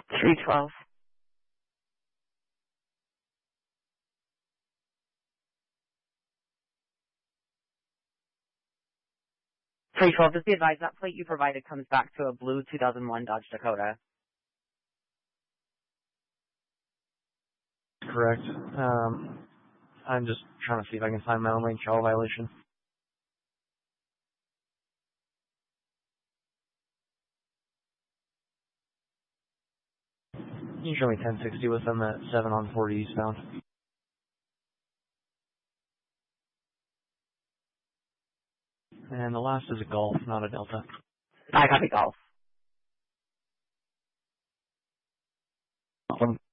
312. 312, just be advised that plate you provided comes back to a blue 2001 Dodge Dakota. Correct. I'm just trying to see if I can find my own lane travel violation. You can show me 1060 with them at 7 on 40 eastbound. And the last is a Golf, not a Delta. I copy golf. Awesome.